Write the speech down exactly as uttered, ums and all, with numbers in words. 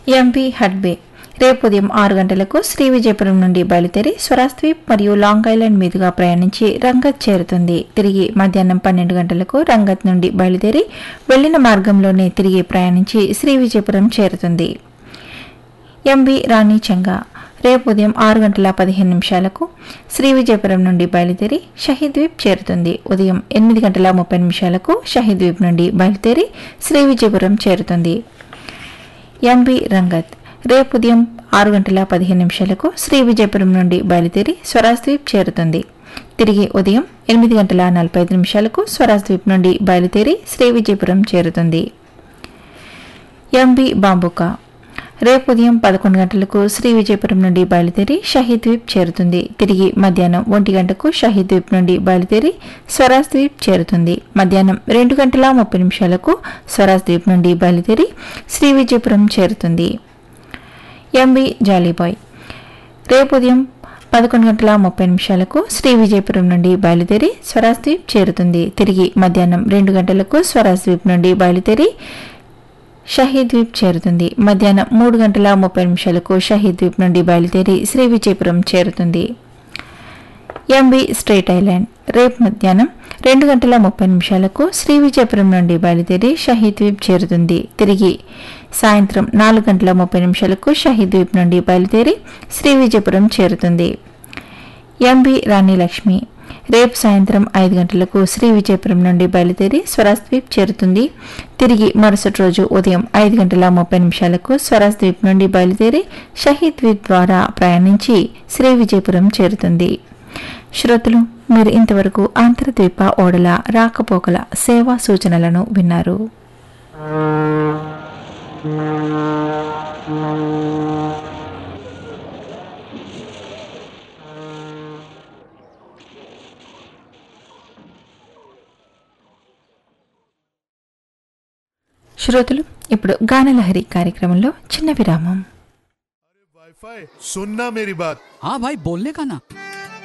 MV హడ్బే రేపు ఉదయం ఆరు గంటలకు శ్రీ విజయపురం నుండి బయలుదేరి స్వరాజ్ద్వీప్ మరియు లాంగ్ ఐలాండ్ మీదుగా ప్రయాణించి రంగత్ చేరుతుంది. తిరిగి మధ్యాహ్నం పన్నెండు గంటలకు రంగత్ నుండి బయలుదేరి వెళ్లిన మార్గంలోనే తిరిగి ప్రయాణించి శ్రీ విజయపురం చేరుతుంది. ఎంవి రాణి చంగా రేపు ఉదయం ఆరు గంటల పదిహేను నిమిషాలకు శ్రీ విజయపురం నుండి బయలుదేరి షహీద్ ద్వీప్ చేరుతుంది. ఉదయం ఎనిమిది గంటల ముప్పై నిమిషాలకు షహీద్ ద్వీప్ నుండి బయలుదేరి శ్రీ విజయపురం చేరుతుంది. ఎంవి రంగత్ రేపు ఉదయం ఆరు గంటల పదిహేను నిమిషాలకు శ్రీ విజయపురం నుండి బయలుదేరి స్వరాజ్ద్వీప్ చేరుతుంది. తిరిగి ఉదయం ఎనిమిది గంటల నలభై ఐదు నిమిషాలకు స్వరాజ్ద్వీప్ నుండి బయలుదేరి శ్రీ విజయపురం చేరుతుంది. ఎంవి బాంబుకా రేపు ఉదయం పదకొండు గంటలకు శ్రీ విజయపురం నుండి బయలుదేరి షహీద్ ద్వీప్ చేరుతుంది. తిరిగి మధ్యాహ్నం ఒంటి గంటకు షహీద్ ద్వీప్ నుండి బయలుదేరి స్వరాజ్ద్వీప్ చేరుతుంది. మధ్యాహ్నం రెండు గంటల ముప్పై నిమిషాలకు స్వరాజ్ద్వీప్ నుండి బయలుదేరి శ్రీ విజయపురం చేరుతుంది. ఎంవి జాలీబాయ్ రేపు ఉదయం పదకొండు గంటల ముప్పై నిమిషాలకు శ్రీ విజయపురం నుండి బయలుదేరి స్వరాజ్ద్వీప్ చేరుతుంది. తిరిగి మధ్యాహ్నం రెండు గంటలకు స్వరాజ్ద్వీప్ నుండి బయలుదేరి షహీద్ ద్వీప్ చేరుతుంది. మధ్యాహ్నం మూడు గంటల ముప్పై నిమిషాలకు షహీద్ ద్వీప్ నుండి బయలుదేరి శ్రీ విజయపురం చేరుతుంది. ఎంవి స్ట్రేట్ ఐలాండ్ రేపు మధ్యాహ్నం రెండు గంటల ముప్పై నిమిషాలకు శ్రీ విజయపురం నుండి బయలుదేరి షహీద్ ద్వీప్ చేరుతుంది. తిరిగి సాయంత్రం నాలుగు గంటల ముప్పై నిమిషాలకు షహీద్ ద్వీప్ నుండి బయలుదేరి శ్రీ విజయపురం చేరుతుంది. ఎంవి రాణి లక్ష్మి రేపు సాయంత్రం ఐదు గంటలకు శ్రీ విజయపురం నుండి బయలుదేరి స్వరాజ్ద్వీప్ చేరుతుంది. తిరిగి మరుసటి రోజు ఉదయం ఐదు గంటల ముప్పై నిమిషాలకు స్వరాజ్ద్వీప్ నుండి బయలుదేరి షహీద్ ద్వీప్ ద్వారా ప్రయాణించి శ్రీ విజయపురం చేరుతుంది. శ్రోతలు, మీరు ఇంతవరకు అంతర్ద్వీప ఓడల రాకపోకల సేవా సూచనలను విన్నారు. శ్రోతలు, ఇప్పుడు గానలహరి కార్యక్రమంలో చిన్న విరామం. सुनना मेरी बात. हाँ भाई, बोलने का ना.